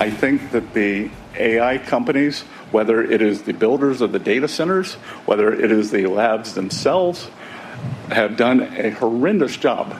I think that the AI companies, whether it is the builders of the data centers, whether it is the labs themselves, have done a horrendous job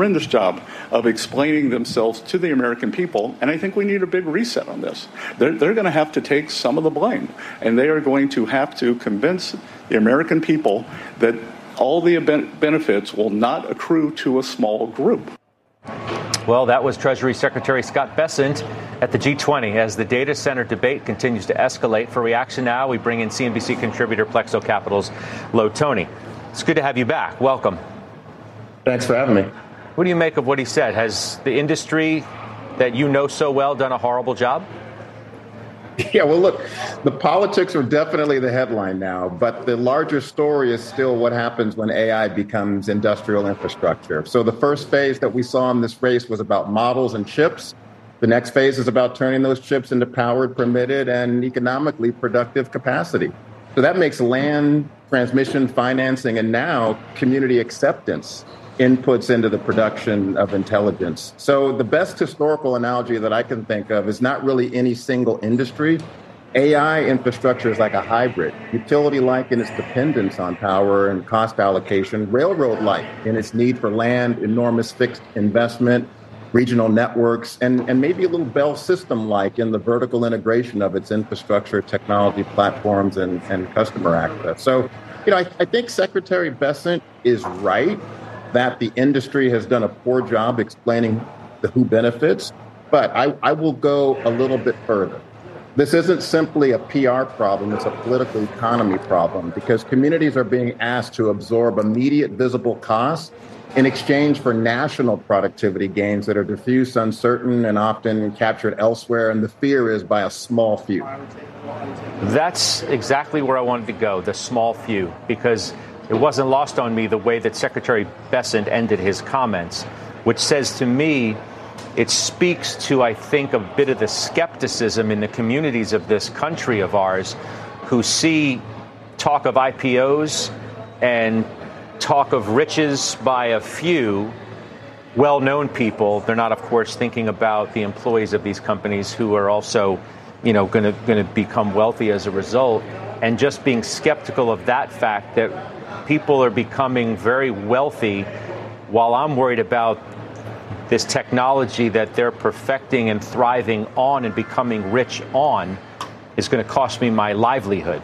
of explaining themselves to the American people, and I think we need a big reset on this. They're going to have to take some of the blame, and they are going to have to convince the American people that all the benefits will not accrue to a small group. Well, that was Treasury Secretary Scott Bessent at the G20 as the data center debate continues to escalate. For reaction now, we bring in CNBC contributor Plexo Capital's Lo Toney. It's good to have you back. Welcome. Thanks for having me. What do you make of what he said? Has the industry that you know so well done a horrible job? Yeah, well, look, the politics are definitely the headline now, but the larger story is still what happens when AI becomes industrial infrastructure. So the first phase that we saw in this race was about models and chips. The next phase is about turning those chips into powered, permitted, and economically productive capacity. So that makes land, transmission, financing, and now community acceptance inputs into the production of intelligence. So the best historical analogy that I can think of is not really any single industry. AI infrastructure is like a hybrid, utility-like in its dependence on power and cost allocation, railroad-like in its need for land, enormous fixed investment, regional networks, and maybe a little Bell system-like in the vertical integration of its infrastructure, technology platforms, and customer access. So, I think Secretary Bessent is right that the industry has done a poor job explaining the who benefits, but I will go a little bit further. This isn't simply a PR problem, it's a political economy problem because communities are being asked to absorb immediate visible costs in exchange for national productivity gains that are diffuse, uncertain, and often captured elsewhere, and the fear is by a small few. That's exactly where I wanted to go, the small few, because it wasn't lost on me the way that Secretary Bessent ended his comments, which says to me, it speaks to, I think, a bit of the skepticism in the communities of this country of ours who see talk of IPOs and talk of riches by a few well-known people. They're not, of course, thinking about the employees of these companies who are also, going to become wealthy as a result, and just being skeptical of that fact that people are becoming very wealthy while I'm worried about this technology that they're perfecting and thriving on and becoming rich on is going to cost me my livelihood.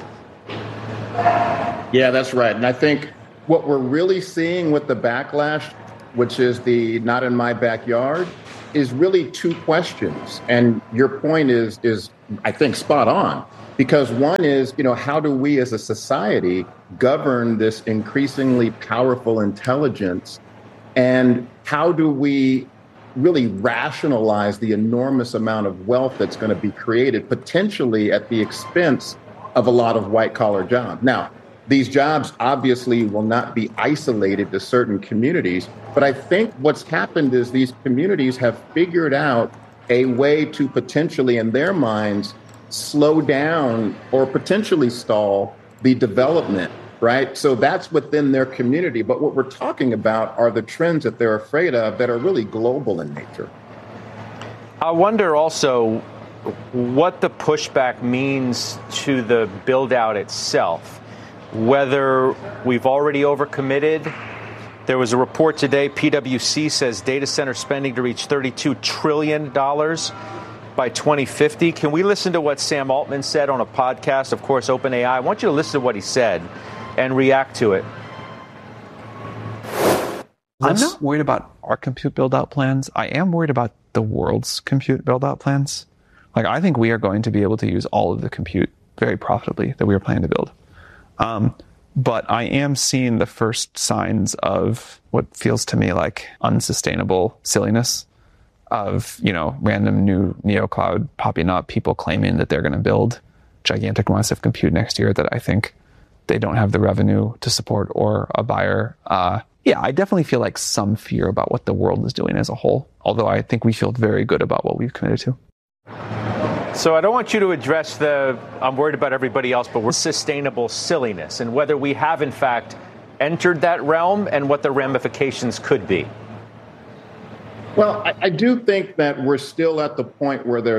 Yeah, that's right. And I think what we're really seeing with the backlash, which is the not in my backyard, is really two questions. And your point is I think, spot on. Because one is, how do we as a society govern this increasingly powerful intelligence? And how do we really rationalize the enormous amount of wealth that's going to be created, potentially at the expense of a lot of white-collar jobs? Now, these jobs obviously will not be isolated to certain communities, but I think what's happened is these communities have figured out a way to potentially, in their minds, slow down or potentially stall the development, right? So that's within their community. But what we're talking about are the trends that they're afraid of that are really global in nature. I wonder also what the pushback means to the build out itself, whether we've already overcommitted. There was a report today, PwC says data center spending to reach $32 trillion by 2050. Can we listen to what Sam Altman said on a podcast, of course, OpenAI? I want you to listen to what he said and react to it. I'm not worried about our compute build-out plans. I am worried about the world's compute build-out plans. I think we are going to be able to use all of the compute very profitably that we are planning to build. But I am seeing the first signs of what feels to me like unsustainable silliness of, random new neocloud popping up, people claiming that they're going to build gigantic amounts of compute next year that I think they don't have the revenue to support or a buyer. I definitely feel like some fear about what the world is doing as a whole, although I think we feel very good about what we've committed to. So I don't want you to address I'm worried about everybody else, but we're sustainable silliness and whether we have, in fact, entered that realm and what the ramifications could be. Well, I do think that we're still at the point where there's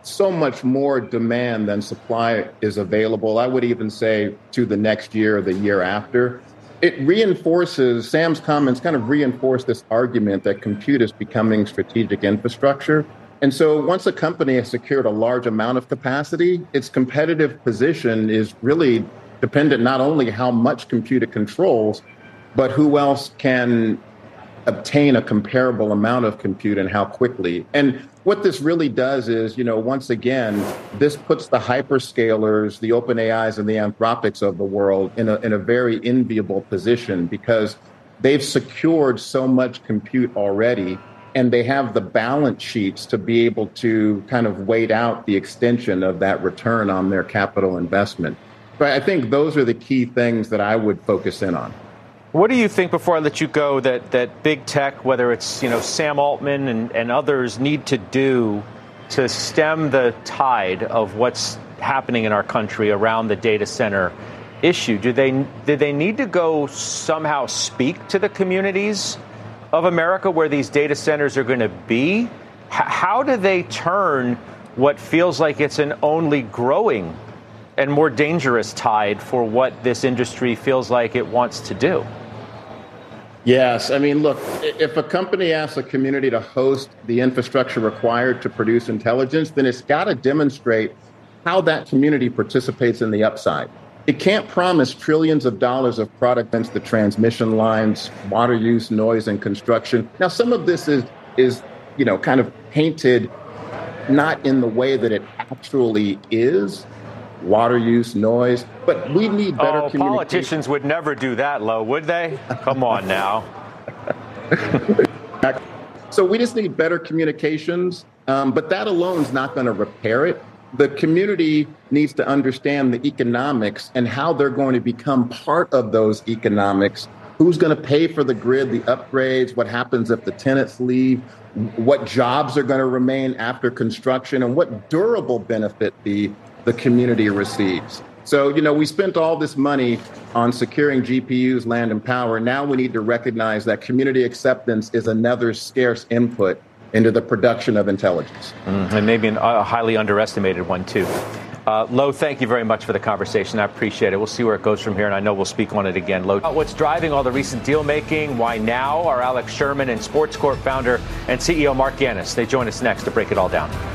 so much more demand than supply is available. I would even say to the next year or the year after. It reinforces, Sam's comments kind of reinforce this argument that compute is becoming strategic infrastructure. And so once a company has secured a large amount of capacity, its competitive position is really dependent not only how much compute it controls, but who else can obtain a comparable amount of compute and how quickly. And what this really does is, once again, this puts the hyperscalers, the OpenAIs and the Anthropics of the world in a very enviable position because they've secured so much compute already, and they have the balance sheets to be able to kind of wait out the extension of that return on their capital investment. But I think those are the key things that I would focus in on. What do you think, before I let you go, that big tech, whether it's Sam Altman and others, need to do to stem the tide of what's happening in our country around the data center issue? Do they need to go somehow speak to the communities of America where these data centers are going to be? How do they turn what feels like it's an only growing and more dangerous tide for what this industry feels like it wants to do? Yes. I mean, look, if a company asks a community to host the infrastructure required to produce intelligence, then it's got to demonstrate how that community participates in the upside. It can't promise trillions of dollars of product against the transmission lines, water use, noise, and construction. Now, some of this is kind of painted not in the way that it actually is. Water use, noise, but we need better communication. Politicians would never do that, Lo, would they? Come on now. So we just need better communications, but that alone is not going to repair it. The community needs to understand the economics and how they're going to become part of those economics. Who's going to pay for the grid, the upgrades, what happens if the tenants leave, what jobs are going to remain after construction, and what durable benefit the community receives. So, we spent all this money on securing GPUs, land, and power. Now we need to recognize that community acceptance is another scarce input into the production of intelligence. And maybe a highly underestimated one, too. Lo, thank you very much for the conversation. I appreciate it. We'll see where it goes from here, and I know we'll speak on it again. Lo, what's driving all the recent deal-making? Why now? Are Alex Sherman and Sports Corp founder and CEO Mark Gannis. They join us next to break it all down.